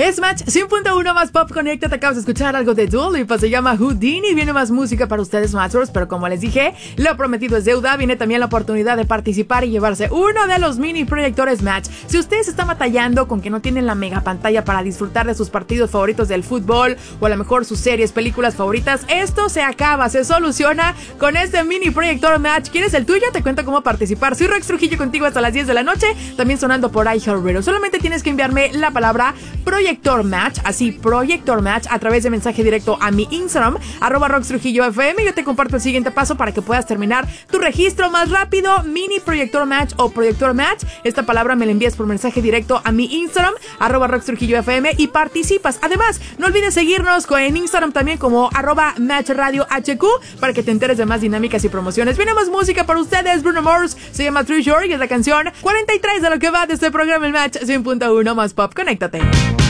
Es Match 100.1 más Pop Connecta. Te acabas de escuchar algo de Dua Lipa, se llama Houdini. Viene más música para ustedes, Matchers, pero como les dije, lo prometido es deuda. Viene también la oportunidad de participar y llevarse uno de los mini proyectores Match. Si ustedes están batallando con que no tienen la mega pantalla para disfrutar de sus partidos favoritos del fútbol o a lo mejor sus series, películas favoritas, esto se acaba, se soluciona con este mini proyector Match. ¿Quieres el tuyo? Te cuento cómo participar. Soy Rox Trujillo contigo hasta las 10 de la noche, también sonando por iHeartRadio. Solamente tienes que enviarme la palabra Proyector Match, así Proyector Match, a través de mensaje directo a mi Instagram, @RoxTrujilloFM. Yo te comparto el siguiente paso para que puedas terminar tu registro más rápido. Mini Proyector Match o Proyector Match. Esta palabra me la envías por mensaje directo a mi Instagram, @RoxTrujilloFM, y participas. Además, no olvides seguirnos en Instagram también como @MatchRadioHQ para que te enteres de más dinámicas y promociones. Viene más música para ustedes. Bruno Mars se llama Treasure y es la canción 43 de lo que va de este programa, el Match 100.1 más Pop. Conéctate.